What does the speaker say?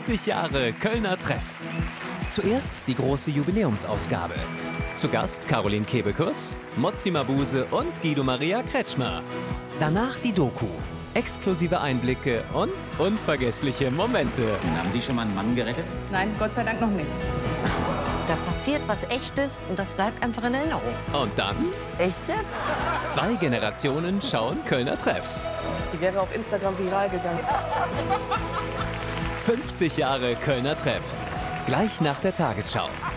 50 Jahre Kölner Treff. Zuerst die große Jubiläumsausgabe. Zu Gast Caroline Kebekus, Motzi Mabuse und Guido Maria Kretschmer. Danach die Doku. Exklusive Einblicke und unvergessliche Momente. Haben Sie schon mal einen Mann gerettet? Nein, Gott sei Dank noch nicht. Da passiert was Echtes und das bleibt einfach in Erinnerung. Und dann? Echt jetzt? 2 Generationen schauen Kölner Treff. Die wäre auf Instagram viral gegangen. 50 Jahre Kölner Treff. Gleich nach der Tagesschau.